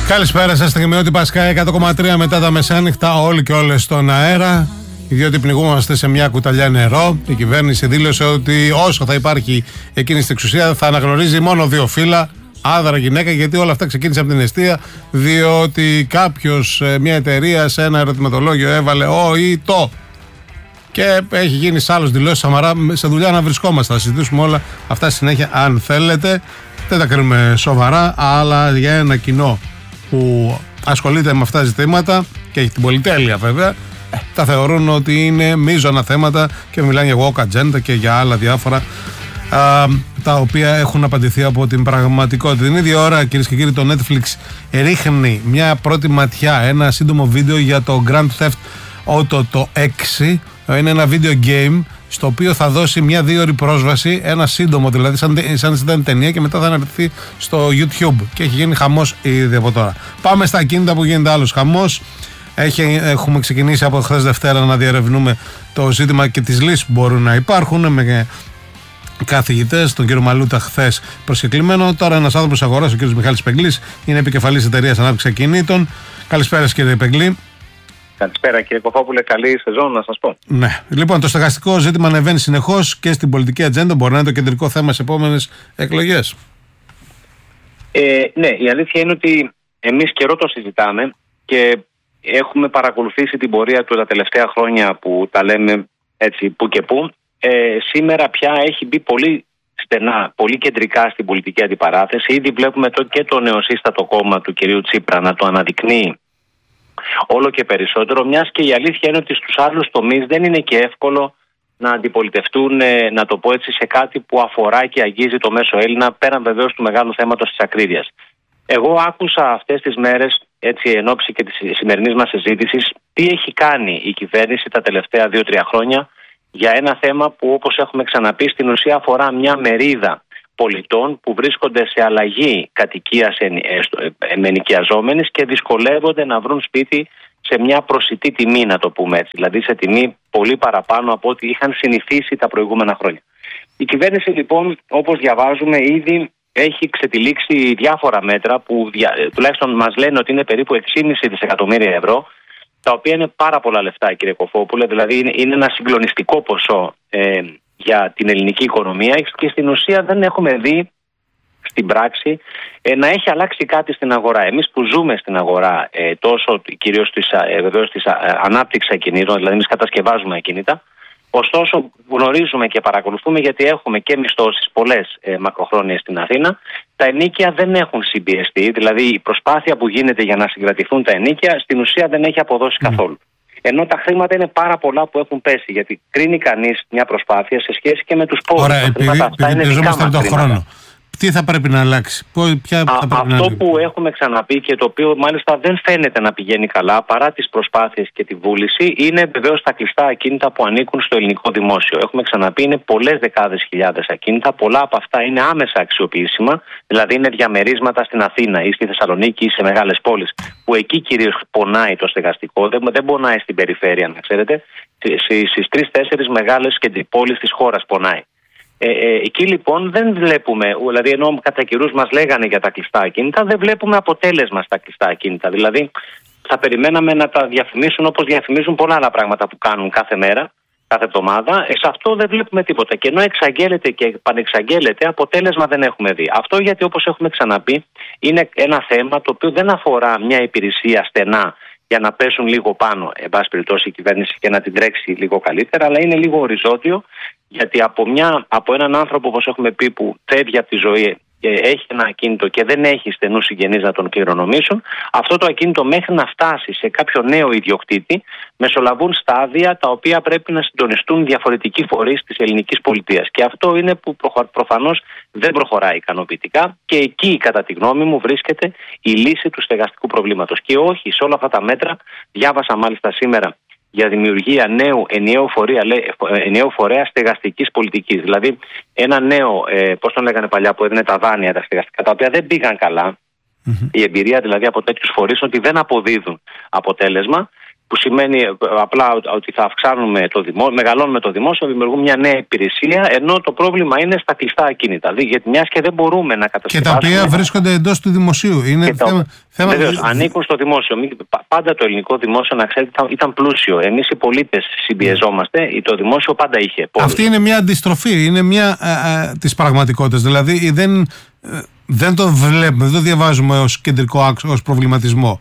Καλησπέρα σας, Στιγμιώτη Πασκά 100,3 μετά τα μεσάνυχτα, όλοι και όλες στον αέρα. Διότι πνιγούμαστε σε μια κουταλιά νερό. Η κυβέρνηση δήλωσε ότι όσο θα υπάρχει εκείνη στην εξουσία θα αναγνωρίζει μόνο δύο φύλλα, άντρα γυναίκα, γιατί όλα αυτά ξεκίνησαν από την εστία. Διότι κάποιος, μια εταιρεία, σε ένα ερωτηματολόγιο έβαλε ο ή το. Και έχει γίνει σε άλλους δηλώσεις Σαμαρά, σε δουλειά να βρισκόμαστε. Θα συζητήσουμε όλα αυτά συνέχεια, αν θέλετε. Δεν τα κρίνουμε σοβαρά, αλλά για ένα κοινό που ασχολείται με αυτά τα ζητήματα και έχει την πολυτέλεια βέβαια, τα θεωρούν ότι είναι μείζωνα θέματα και μιλάνε για woke agenda και για άλλα διάφορα τα οποία έχουν απαντηθεί από την πραγματικότητα. Την ίδια ώρα, κυρίες και κύριοι, το Netflix ρίχνει μια πρώτη ματιά, ένα σύντομο βίντεο για το Grand Theft Auto το 6. Είναι ένα video game στο οποίο θα δώσει μια 2ωρη πρόσβαση, ένα σύντομο δηλαδή, σαν ήταν ταινία, και μετά θα αναρτηθεί στο YouTube. Και έχει γίνει χαμός ήδη από τώρα. Πάμε στα ακίνητα που γίνεται άλλος χαμός. Έχουμε ξεκινήσει από χθες Δευτέρα να διερευνούμε το ζήτημα και τις λύσεις που μπορούν να υπάρχουν με καθηγητές, τον κύριο Μαλούτα χθες προσκεκλημένο. Τώρα ένας άνθρωπος αγοράς, ο κύριος Μιχάλης Πεγκλής, είναι επικεφαλής εταιρείας ανάπτυξης ακινήτων. Καλησπέρα κύριε Πεγκλή. Καλησπέρα κύριε Κοφόπουλε, καλή σεζόν να σας πω. Ναι. Λοιπόν, το στεγαστικό ζήτημα ανεβαίνει συνεχώς και στην πολιτική ατζέντα. Μπορεί να είναι το κεντρικό θέμα σε επόμενες εκλογές. Ναι, η αλήθεια είναι ότι εμείς καιρό το συζητάμε και έχουμε παρακολουθήσει την πορεία του τα τελευταία χρόνια που τα λέμε έτσι που και που. Σήμερα πια έχει μπει πολύ στενά, πολύ κεντρικά στην πολιτική αντιπαράθεση. Ήδη βλέπουμε και το νεοσύστατο κόμμα του κυρίου Τσίπρα να το αναδεικνύει όλο και περισσότερο, μιας και η αλήθεια είναι ότι στους άλλους τομείς δεν είναι και εύκολο να αντιπολιτευτούν, να το πω έτσι, σε κάτι που αφορά και αγγίζει το μέσο Έλληνα, πέραν βεβαίως του μεγάλου θέματος της ακρίβειας. Εγώ άκουσα αυτές τις μέρες, έτσι εν ώψη και της σημερινής μας συζήτησης, τι έχει κάνει η κυβέρνηση τα τελευταία 2-3 χρόνια για ένα θέμα που, όπως έχουμε ξαναπεί, στην ουσία αφορά μια μερίδα πολιτών που βρίσκονται σε αλλαγή κατοικίας ενοικιαζόμενης και δυσκολεύονται να βρουν σπίτι σε μια προσιτή τιμή, να το πούμε έτσι, δηλαδή σε τιμή πολύ παραπάνω από ό,τι είχαν συνηθίσει τα προηγούμενα χρόνια. Η κυβέρνηση λοιπόν, όπως διαβάζουμε, ήδη έχει ξετυλίξει διάφορα μέτρα που τουλάχιστον μας λένε ότι είναι περίπου 6,5 δισεκατομμύρια ευρώ, τα οποία είναι πάρα πολλά λεφτά κύριε Κοφόπουλε, δηλαδή είναι ένα συγκλονιστικό ποσό για την ελληνική οικονομία και στην ουσία δεν έχουμε δει στην πράξη να έχει αλλάξει κάτι στην αγορά. Εμείς που ζούμε στην αγορά τόσο κυρίως βεβαίως της ανάπτυξης ακινήτων, δηλαδή εμείς κατασκευάζουμε ακίνητα, ωστόσο γνωρίζουμε και παρακολουθούμε, γιατί έχουμε και μισθώσεις πολλές μακροχρόνιες στην Αθήνα, τα ενοίκια δεν έχουν συμπιεστεί, δηλαδή η προσπάθεια που γίνεται για να συγκρατηθούν τα ενοίκια στην ουσία δεν έχει αποδώσει καθόλου. Ενώ τα χρήματα είναι πάρα πολλά που έχουν πέσει, γιατί κρίνει κανείς μια προσπάθεια σε σχέση και με τους πόρους. Ωραία, επειδή ζούμε τον χρόνο. Τι θα πρέπει να αλλάξει, Αυτό που έχουμε ξαναπεί και το οποίο μάλιστα δεν φαίνεται να πηγαίνει καλά παρά τις προσπάθειες και τη βούληση, είναι βεβαίως τα κλειστά ακίνητα που ανήκουν στο ελληνικό δημόσιο. Έχουμε ξαναπεί, είναι πολλές δεκάδες χιλιάδες ακίνητα, πολλά από αυτά είναι άμεσα αξιοποιήσιμα, δηλαδή είναι διαμερίσματα στην Αθήνα ή στη Θεσσαλονίκη ή σε μεγάλες πόλεις, που εκεί κυρίως πονάει το στεγαστικό, δεν πονάει στην περιφέρεια, να ξέρετε, στις 3-4 μεγάλες πόλεις της χώρας πονάει. Εκεί λοιπόν δεν βλέπουμε, δηλαδή ενώ κατά καιρούς μας λέγανε για τα κλειστά ακίνητα, δεν βλέπουμε αποτέλεσμα στα κλειστά ακίνητα. Δηλαδή θα περιμέναμε να τα διαφημίσουν όπως διαφημίζουν πολλά άλλα πράγματα που κάνουν κάθε μέρα, κάθε εβδομάδα. Σε αυτό δεν βλέπουμε τίποτα. Και ενώ εξαγγέλλεται και πανεξαγγέλλεται, αποτέλεσμα δεν έχουμε δει. Αυτό γιατί, όπως έχουμε ξαναπεί, είναι ένα θέμα το οποίο δεν αφορά μια υπηρεσία στενά για να πέσουν λίγο πάνω, εν πάση περιπτώσει, η κυβέρνηση και να την τρέξει λίγο καλύτερα, αλλά είναι λίγο οριζόντιο, γιατί από έναν άνθρωπο, όπως έχουμε πει, που φεύγει από τη ζωή, έχει ένα ακίνητο και δεν έχει στενούς συγγενείς να τον κληρονομήσουν, αυτό το ακίνητο μέχρι να φτάσει σε κάποιο νέο ιδιοκτήτη μεσολαβούν στάδια τα οποία πρέπει να συντονιστούν διαφορετικοί φορείς της ελληνικής πολιτείας. Και αυτό είναι που προφανώς δεν προχωράει ικανοποιητικά, και εκεί, κατά τη γνώμη μου, βρίσκεται η λύση του στεγαστικού προβλήματος. Και όχι σε όλα αυτά τα μέτρα. Διάβασα μάλιστα σήμερα για δημιουργία νέου ενιαίου φορέα στεγαστικής πολιτικής. Δηλαδή ένα νέο, πώς τον λέγανε παλιά, που έδινε τα δάνεια τα στεγαστικά, τα οποία δεν πήγαν καλά. Η εμπειρία δηλαδή από τέτοιους φορείς ότι δεν αποδίδουν αποτέλεσμα. που σημαίνει απλά ότι θα αυξάνουμε μεγαλώνουμε το δημόσιο, δημιουργούμε μια νέα υπηρεσία, ενώ το πρόβλημα είναι στα κλειστά ακίνητα. Γιατί μιας και δεν μπορούμε να κατασκευάσουμε. Και τα οποία βρίσκονται εντός του δημοσίου. Είναι θέμα. Βεβαίως, ανήκουν στο δημόσιο. Πάντα το ελληνικό δημόσιο, να ξέρετε, ήταν πλούσιο. Εμείς οι πολίτες συμπιεζόμαστε, το δημόσιο πάντα είχε πόλη. Αυτή είναι μια αντιστροφή, είναι μια της πραγματικότητας. Δηλαδή δεν το βλέπουμε, δεν το διαβάζουμε ως κεντρικό άξονα, ως προβληματισμό.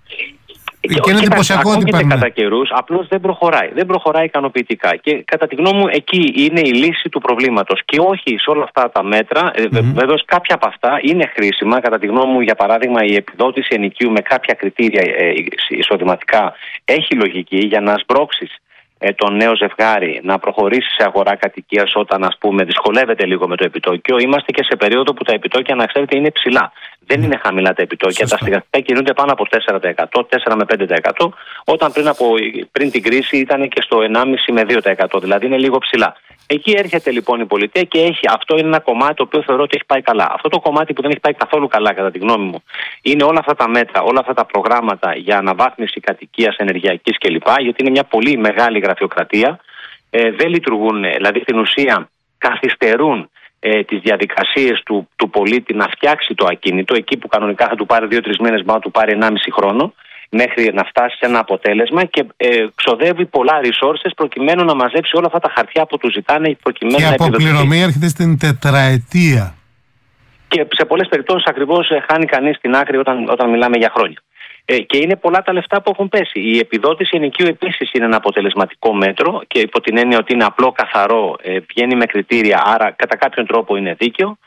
Και είναι εντυπωσιακό ότι κατά καιρούς, απλώς δεν προχωράει. Δεν προχωράει ικανοποιητικά. Και κατά τη γνώμη μου, εκεί είναι η λύση του προβλήματος. Και όχι σε όλα αυτά τα μέτρα. Βεβαίως, κάποια από αυτά είναι χρήσιμα. Κατά τη γνώμη μου, για παράδειγμα, η επιδότηση ενοικίου με κάποια κριτήρια εισοδηματικά έχει λογική για να σμπρώξεις το νέο ζευγάρι να προχωρήσει σε αγορά κατοικίας όταν, ας πούμε, δυσκολεύεται λίγο με το επιτόκιο. Είμαστε και σε περίοδο που τα επιτόκια, να ξέρετε, είναι ψηλά. Δεν είναι χαμηλά τα επιτόκια. Τα στεγαστικά κινούνται πάνω από 4%, 4 με 5%, όταν πριν την κρίση ήταν και στο 1,5 με 2%. Δηλαδή είναι λίγο ψηλά. Εκεί έρχεται λοιπόν η πολιτεία και αυτό είναι ένα κομμάτι το οποίο θεωρώ ότι έχει πάει καλά. Αυτό το κομμάτι που δεν έχει πάει καθόλου καλά, κατά τη γνώμη μου, είναι όλα αυτά τα μέτρα, όλα αυτά τα προγράμματα για αναβάθμιση κατοικίας, ενεργειακής κλπ. Γιατί είναι μια πολύ μεγάλη γραφειοκρατία. Δεν λειτουργούν, δηλαδή στην ουσία καθυστερούν τις διαδικασίες του πολίτη να φτιάξει το ακίνητο, εκεί που κανονικά θα του πάρει 2-3 μήνες, μπορεί να του πάρει 1,5 χρόνο, μέχρι να φτάσει σε ένα αποτέλεσμα, και ξοδεύει πολλά resources προκειμένου να μαζέψει όλα αυτά τα χαρτιά που του ζητάνε προκειμένου να επιδοτηθεί. Και η αποπληρωμή έρχεται στην τετραετία. Και σε πολλές περιπτώσεις ακριβώς χάνει κανείς την άκρη όταν μιλάμε για χρόνια. Και είναι πολλά τα λεφτά που έχουν πέσει. Η επιδότηση ενοικίου επίσης είναι ένα αποτελεσματικό μέτρο, και υπό την έννοια ότι είναι απλό, καθαρό, βγαίνει με κριτήρια, άρα κατά κάποιον τρόπο είναι δίκαιο.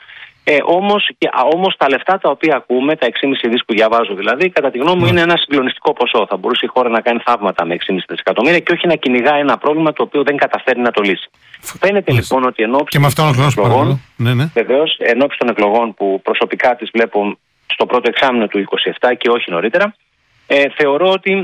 Όμως τα λεφτά τα οποία ακούμε, τα 6,5 δις που διαβάζω δηλαδή, κατά τη γνώμη μου είναι ένα συγκλονιστικό ποσό. Θα μπορούσε η χώρα να κάνει θαύματα με 6,5 δισεκατομμύρια και όχι να κυνηγά ένα πρόβλημα το οποίο δεν καταφέρει να το λύσει. Φαίνεται λοιπόν ότι εν ώψη των εκλογών, βεβαίως, εν ώψη των εκλογών που προσωπικά τις βλέπω στο πρώτο εξάμηνο του 2027 και όχι νωρίτερα, θεωρώ ότι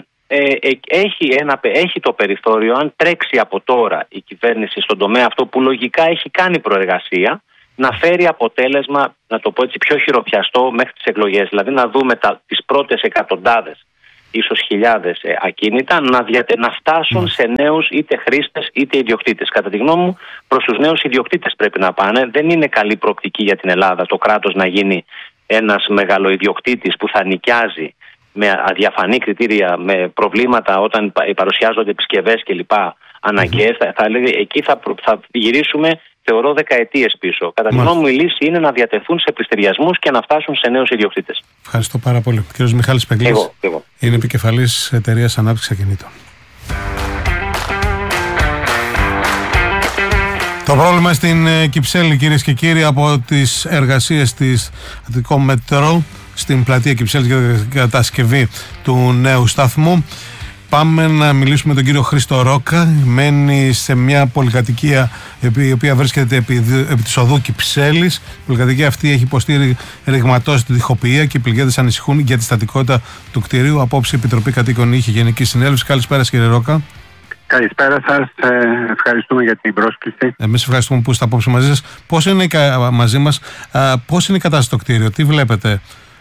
έχει το περιθώριο, αν τρέξει από τώρα η κυβέρνηση στον τομέα αυτό που λογικά έχει κάνει προεργασία, να φέρει αποτέλεσμα, να το πω έτσι, πιο χειροπιαστό μέχρι τις εκλογές. Δηλαδή να δούμε τις πρώτες εκατοντάδες, ίσως χιλιάδες ακίνητα να φτάσουν σε νέους είτε χρήστες είτε ιδιοκτήτες. Κατά τη γνώμη μου, προς τους νέους ιδιοκτήτες πρέπει να πάνε. Δεν είναι καλή προοπτική για την Ελλάδα το κράτος να γίνει ένας μεγαλοϊδιοκτήτης που θα νοικιάζει με αδιαφανή κριτήρια, με προβλήματα όταν παρουσιάζονται επισκευές κλπ. Αναγκαίες. Εκεί θα γυρίσουμε, θεωρώ, δεκαετίες πίσω. Κατά τη γνώμη μου, η λύση είναι να διατεθούν σε πληστηριασμούς και να φτάσουν σε νέους ιδιοκτήτες. Ευχαριστώ πάρα πολύ. Ο κ. Μιχάλης Πεγκλής είναι επικεφαλής εταιρείας ανάπτυξης ακινήτων. Το πρόβλημα στην Κυψέλη, κυρίες και κύριοι, από τις εργασίες της Αττικό Μετρό στην πλατεία Κυψέλης για την κατασκευή του νέου σταθμού. Πάμε να μιλήσουμε με τον κύριο Χρήστο Ρόκα. Μένει σε μια πολυκατοικία η οποία βρίσκεται επί της οδού Κυψέλης. Η πολυκατοικία αυτή έχει υποστεί ρηγματώσεις στη διχοποιία και οι πληγέντες ανησυχούν για τη στατικότητα του κτηρίου. Απόψε η Επιτροπή Κατοίκων είχε Γενική Συνέλευση. Καλησπέρα, κύριε Ρόκα. Καλησπέρα σας. Ευχαριστούμε για την πρόσκληση. Εμείς ευχαριστούμε που είστε απόψε μαζί σας. Πώς είναι μαζί μας, πώς είναι η κατάσταση στο κτίριο, τι βλέπετε?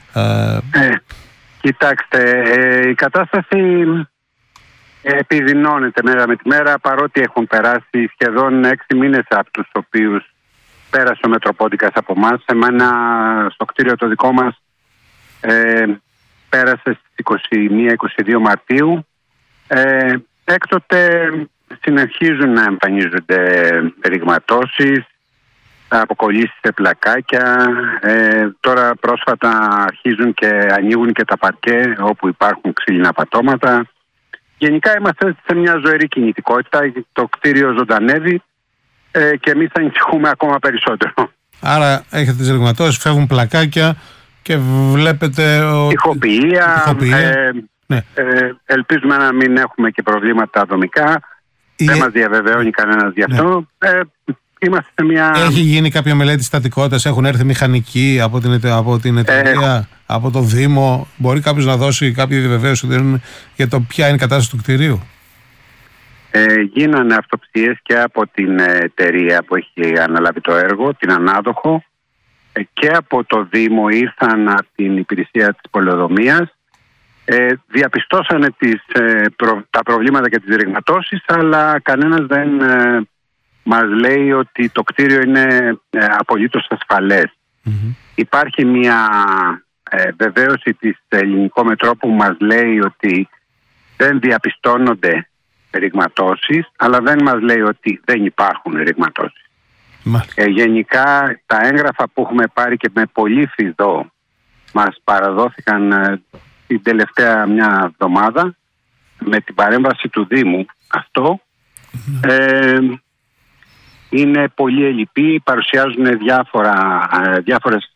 Κοιτάξτε, η κατάσταση επιδεινώνεται μέρα με τη μέρα, παρότι έχουν περάσει σχεδόν 6 μήνες από τους οποίους πέρασε ο Μετροπόντικας από εμάς. Εμένα στο κτίριο το δικό μας πέρασε στις 21-22 Μαρτίου. Έκτοτε συνεχίζουν να εμφανίζονται ρηγματώσεις, αποκολλήσεις σε πλακάκια. Τώρα πρόσφατα αρχίζουν και ανοίγουν και τα παρκέ όπου υπάρχουν ξύλινα πατώματα. Γενικά είμαστε σε μια ζωηρή κινητικότητα. Το κτίριο ζωντανεύει και εμείς ανησυχούμε ακόμα περισσότερο. Άρα έχετε τις ρηγματώσεις, φεύγουν πλακάκια και βλέπετε τοιχοποιία. Ναι. Ελπίζουμε να μην έχουμε και προβλήματα δομικά. Δεν μας διαβεβαιώνει κανένας γι' αυτό. Είμαστε σε μια... Έχει γίνει κάποια μελέτη στατικότητας, έχουν έρθει μηχανικοί από την εταιρεία, από το Δήμο? Μπορεί κάποιος να δώσει κάποια διαβεβαίωση για το ποια είναι η κατάσταση του κτηρίου? Γίνανε αυτοψίες και από την εταιρεία που έχει αναλάβει το έργο, την ανάδοχο, και από το Δήμο ήρθαν από την υπηρεσία της πολεοδομίας. Διαπιστώσανε τα προβλήματα και τις ρηγματώσεις, αλλά κανένας δεν μας λέει ότι το κτίριο είναι απολύτως ασφαλές. Υπάρχει μια βεβαίωση της Ελληνικό Μετρό που μας λέει ότι δεν διαπιστώνονται ρηγματώσεις, αλλά δεν μας λέει ότι δεν υπάρχουν ρηγματώσεις. Γενικά τα έγγραφα που έχουμε πάρει και με πολύ φιδό μας παραδόθηκαν την τελευταία μια εβδομάδα με την παρέμβαση του Δήμου. Αυτό είναι πολύ ελλειπή, παρουσιάζουν διάφορες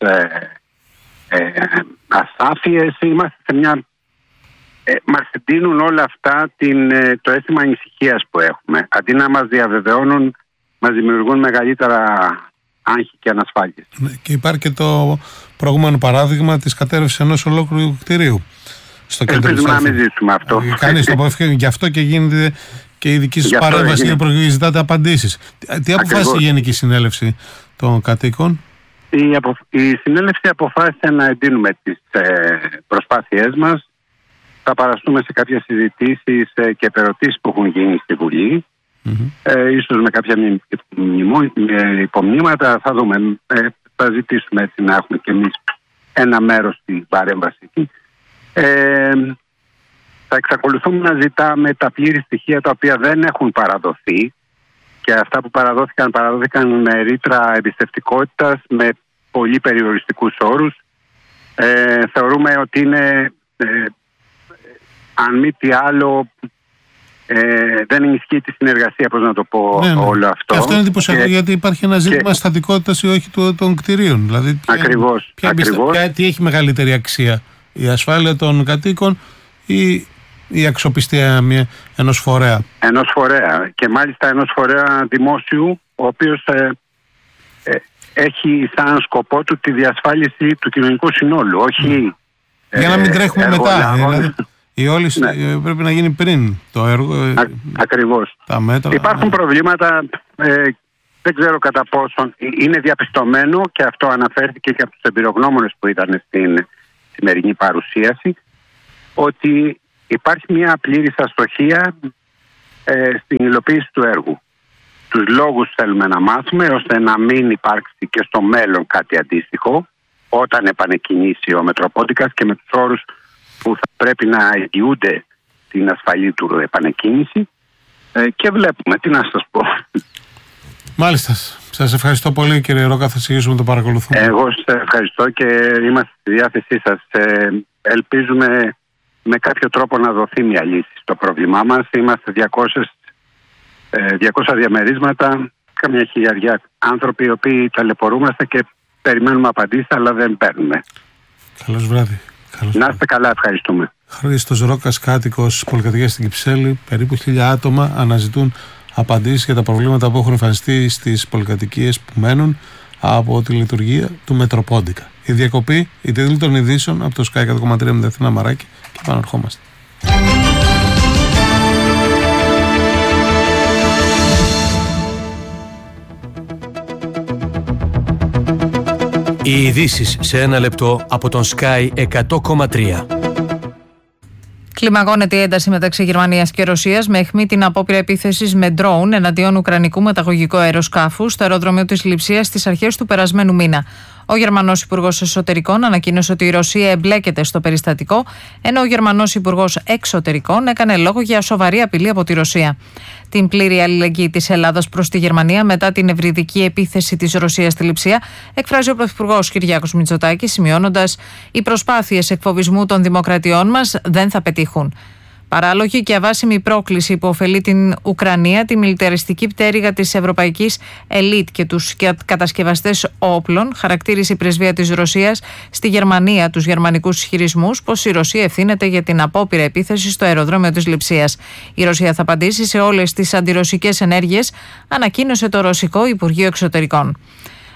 ασάφειες. Είμαστε σε μια... μας εντείνουν όλα αυτά το αίσθημα ανησυχίας που έχουμε. Αντί να μας διαβεβαιώνουν, μας δημιουργούν μεγαλύτερα άγχη και ανασφάλειες. Και υπάρχει και το προηγούμενο παράδειγμα της κατέρευσης ενός ολόκληρου κτηρίου. Ελπίζουμε να μην ζήσουμε αυτό. Κανείς το αποφεύγει. Γι' αυτό και γίνεται και η δική σας παρέμβαση για ζητάτε απαντήσεις. Τι αποφάσισε η Γενική Συνέλευση των Κατοίκων? Η Συνέλευση αποφάσισε να εντείνουμε τις προσπάθειές μας. Θα παραστούμε σε κάποιες συζητήσεις και επερωτήσεις που έχουν γίνει στη Βουλή. Ίσως με κάποια υπομνήματα, θα δούμε. Θα ζητήσουμε έτσι να έχουμε και εμείς ένα μέρος στην παρέμβαση εκεί. Θα εξακολουθούμε να ζητάμε τα πλήρη στοιχεία τα οποία δεν έχουν παραδοθεί, και αυτά που παραδόθηκαν με ρήτρα εμπιστευτικότητας, με πολύ περιοριστικούς όρους. Θεωρούμε ότι είναι, αν μη τι άλλο, δεν ενισχύει τη συνεργασία, πώς να το πω, όλο αυτό. Και αυτό είναι εντυπωσιακό, γιατί υπάρχει ένα ζήτημα στατικότητας ή όχι των κτηρίων. Δηλαδή, ακριβώς. Τι έχει μεγαλύτερη αξία, η ασφάλεια των κατοίκων ή η αξιοπιστία ενός φορέα? Ενός φορέα, και μάλιστα ενός φορέα δημόσιου, ο οποίος έχει σαν σκοπό του τη διασφάλιση του κοινωνικού συνόλου, όχι... Για να μην τρέχουμε μετά. Δηλαδή, η όλη πρέπει να γίνει πριν το έργο. Ακριβώς. Τα μέτρα. Υπάρχουν προβλήματα, δεν ξέρω κατά πόσον είναι διαπιστωμένο, και αυτό αναφέρθηκε και από τους εμπειρογνώμονες που ήταν στην σημερινή παρουσίαση, ότι υπάρχει μια πλήρης αστοχία στην υλοποίηση του έργου. Τους λόγους θέλουμε να μάθουμε, ώστε να μην υπάρξει και στο μέλλον κάτι αντίστοιχο όταν επανεκκινήσει ο Μετροπόντικας, και με τους όρους που θα πρέπει να εγγυούνται την ασφαλή του επανεκκίνηση, και βλέπουμε, τι να σας πω. Μάλιστα. Σας ευχαριστώ πολύ, κύριε Ρόκα, θα συνεχίσουμε να το παρακολουθούμε. Εγώ σας ευχαριστώ και είμαστε στη διάθεσή σας. Ελπίζουμε με κάποιο τρόπο να δοθεί μια λύση στο πρόβλημά μας. Είμαστε 200 διαμερίσματα, καμιά χιλιαριά άνθρωποι οι οποίοι ταλαιπωρούμαστε και περιμένουμε απαντήσεις, αλλά δεν παίρνουμε. Καλώς βράδυ. Να είστε καλά, ευχαριστούμε. Χρήστος Ρόκας, κάτοικος πολυκατοικίας στην Κυψέλη. Περίπου 1.000 άτομα αναζητούν απαντήσεις για τα προβλήματα που έχουν εμφανιστεί στις πολυκατοικίες που μένουν από τη λειτουργία του Μετροπόντικα. Η διακοπή, η τίτλη των ειδήσεων από το Sky 100,3 με την Αθήνα Μαράκη, και επαναρχόμαστε. Οι ειδήσεις σε ένα λεπτό από τον Sky 100,3. Κλιμακώνεται η ένταση μεταξύ Γερμανίας και Ρωσίας με αιχμή την απόπειρα επίθεσης με ντρόουν εναντίον ουκρανικού μεταγωγικού αεροσκάφου στο αεροδρόμιο της Λειψίας στις αρχές του περασμένου μήνα. Ο Γερμανός Υπουργός Εσωτερικών ανακοίνωσε ότι η Ρωσία εμπλέκεται στο περιστατικό, ενώ ο Γερμανός Υπουργός Εξωτερικών έκανε λόγο για σοβαρή απειλή από τη Ρωσία. Την πλήρη αλληλεγγύη της Ελλάδας προς τη Γερμανία μετά την ευρυδική επίθεση της Ρωσίας στη Λειψία εκφράζει ο Πρωθυπουργός Κυριάκος Μητσοτάκης, σημειώνοντας: «Οι προσπάθειες εκφοβισμού των δημοκρατιών μας δεν θα πετύχουν». Παράλογη και αβάσιμη πρόκληση που ωφελεί την Ουκρανία, τη μιλιταριστική πτέρυγα της ευρωπαϊκής ελίτ και τους κατασκευαστές όπλων, χαρακτήρισε η πρεσβεία της Ρωσίας στη Γερμανία τους γερμανικούς ισχυρισμούς πως η Ρωσία ευθύνεται για την απόπειρα επίθεση στο αεροδρόμιο της Λειψίας. Η Ρωσία θα απαντήσει σε όλες τις αντιρωσικές ενέργειες, ανακοίνωσε το Ρωσικό Υπουργείο Εξωτερικών.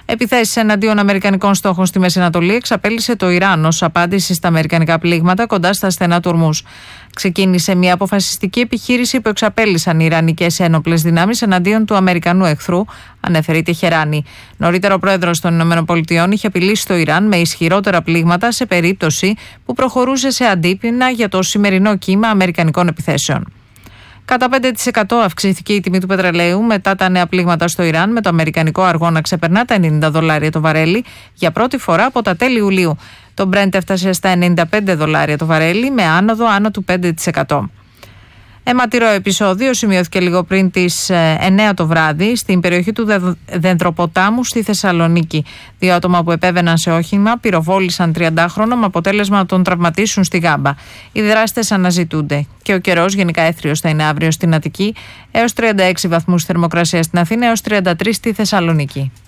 Επιθέσεις εναντίον αμερικανικών στόχων στη Μέση Ανατολή εξαπέλυσε το Ιράν ως απάντηση στα αμερικανικά πλήγματα κοντά στα στενά του Ορμούζ. Ξεκίνησε μια αποφασιστική επιχείρηση που εξαπέλυσαν οι Ιρανικές ένοπλες δυνάμεις εναντίον του Αμερικανού εχθρού, ανέφερε η Τεχεράνη. Νωρίτερα, ο πρόεδρος των ΗΠΑ είχε απειλήσει το Ιράν με ισχυρότερα πλήγματα σε περίπτωση που προχωρούσε σε αντίπεινα για το σημερινό κύμα αμερικανικών επιθέσεων. Κατά 5% αυξήθηκε η τιμή του πετρελαίου μετά τα νέα πλήγματα στο Ιράν, με το αμερικανικό αργό να ξεπερνά τα $90 το βαρέλι για πρώτη φορά από τα τέλη Ιουλίου. Το Brent έφτασε στα $95 το βαρέλι, με άνοδο άνω του 5%. Αιματηρό επεισόδιο σημειώθηκε λίγο πριν τις 9 το βράδυ στην περιοχή του Δεντροποτάμου στη Θεσσαλονίκη. 2 άτομα που επέβαιναν σε όχημα πυροβόλησαν 30χρονο με αποτέλεσμα να τον τραυματίσουν στη Γάμπα. Οι δράστες αναζητούνται και ο καιρός γενικά έθριος θα είναι αύριο στην Αττική, έως 36 βαθμούς θερμοκρασία στην Αθήνα, έως 33 στη Θεσσαλονίκη.